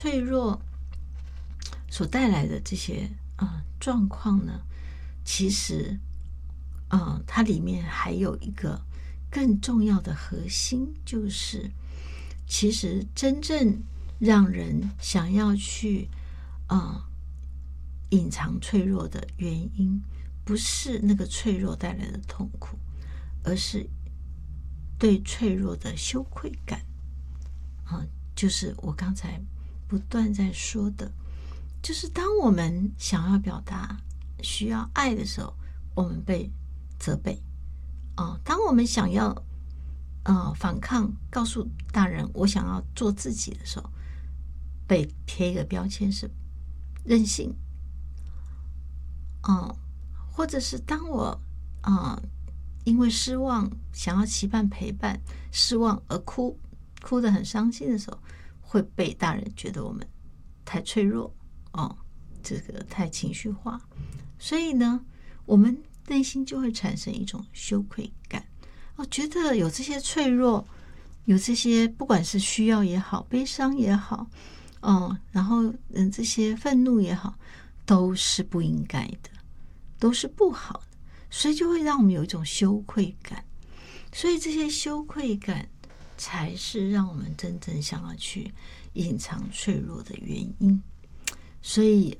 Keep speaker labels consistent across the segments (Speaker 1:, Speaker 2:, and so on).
Speaker 1: 脆弱所带来的这些状况呢，其实它里面还有一个更重要的核心，就是其实真正让人想要去隐藏脆弱的原因，不是那个脆弱带来的痛苦，而是对脆弱的羞愧感就是我刚才不断在说的，就是当我们想要表达需要爱的时候，我们被责备当我们想要反抗，告诉大人我想要做自己的时候，被贴一个标签是任性或者是当我因为失望想要期盼陪伴，失望而哭得很伤心的时候，会被大人觉得我们太脆弱这个太情绪化，所以呢我们内心就会产生一种羞愧感觉得有这些脆弱，有这些不管是需要也好，悲伤也好然后这些愤怒也好，都是不应该的，都是不好的，所以就会让我们有一种羞愧感，所以这些羞愧感才是让我们真正想要去隐藏脆弱的原因。所以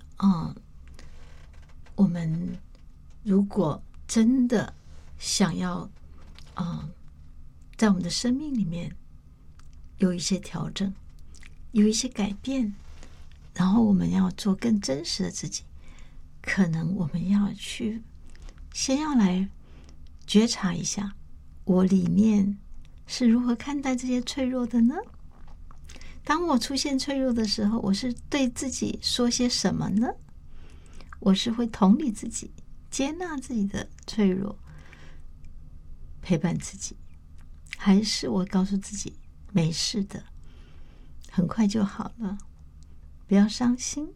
Speaker 1: 我们如果真的想要在我们的生命里面有一些调整，有一些改变，然后我们要做更真实的自己，可能我们要去先要来觉察一下，我里面是如何看待这些脆弱的呢？当我出现脆弱的时候，我是对自己说些什么呢？我是会同理自己，接纳自己的脆弱，陪伴自己，还是我告诉自己没事的，很快就好了，不要伤心，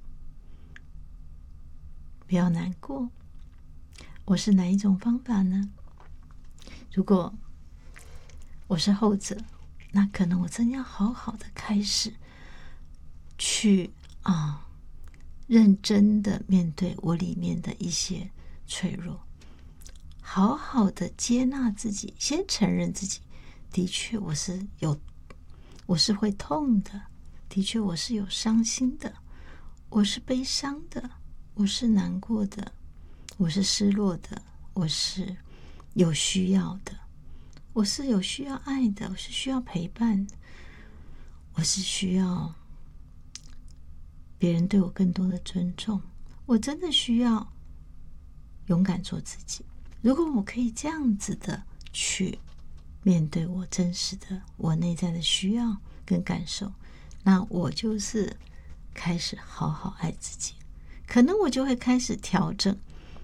Speaker 1: 不要难过？我是哪一种方法呢？如果我是后者，那可能我真要好好的开始去认真的面对我里面的一些脆弱，好好的接纳自己，先承认自己的确我是会痛的，的确我是有伤心的，我是悲伤的，我是难过的，我是失落的，我是有需要的，我是有需要爱的，我是需要陪伴的，我是需要别人对我更多的尊重，我真的需要勇敢做自己。如果我可以这样子的去面对我真实的我内在的需要跟感受，那我就是开始好好爱自己，可能我就会开始调整。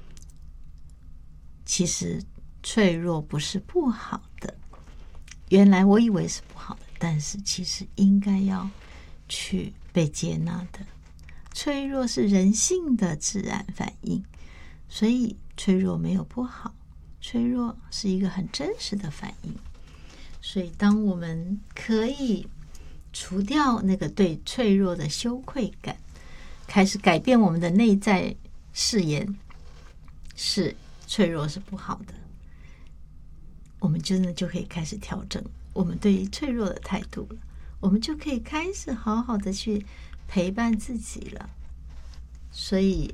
Speaker 1: 其实脆弱不是不好的，原来我以为是不好的，但是其实应该要去被接纳的。脆弱是人性的自然反应，所以脆弱没有不好，脆弱是一个很真实的反应。所以当我们可以除掉那个对脆弱的羞愧感，开始改变我们的内在誓言，是脆弱是不好的，我们真的就可以开始调整我们对于脆弱的态度了，我们就可以开始好好的去陪伴自己了。所以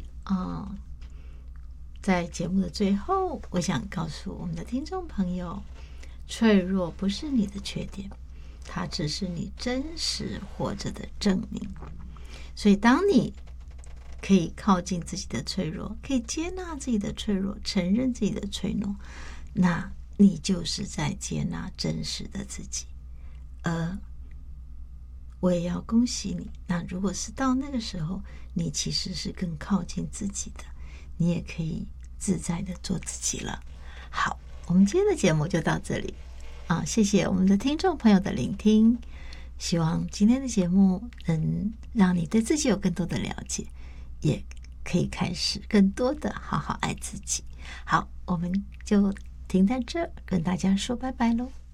Speaker 1: 在节目的最后，我想告诉我们的听众朋友，脆弱不是你的缺点，它只是你真实活着的证明。所以当你可以靠近自己的脆弱，可以接纳自己的脆弱，承认自己的脆弱，那你就是在接纳真实的自己。而我也要恭喜你，那如果是到那个时候，你其实是更靠近自己的，你也可以自在的做自己了。好，我们今天的节目就到这里谢谢我们的听众朋友的聆听，希望今天的节目能让你对自己有更多的了解，也可以开始更多的好好爱自己。好，我们就停在这儿，跟大家说拜拜喽。